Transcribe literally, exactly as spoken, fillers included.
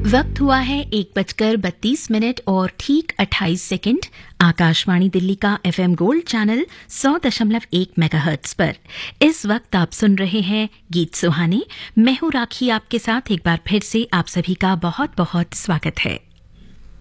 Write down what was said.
वक्त हुआ है एक बजकर बत्तीस मिनट और ठीक अट्ठाईस सेकंड। आकाशवाणी दिल्ली का एफएम गोल्ड चैनल सौ दशमलव एक मेगाहर्ट्ज पर इस वक्त आप सुन रहे हैं गीत सुहाने। मैं हूं राखी, आपके साथ एक बार फिर से आप सभी का बहुत बहुत स्वागत है।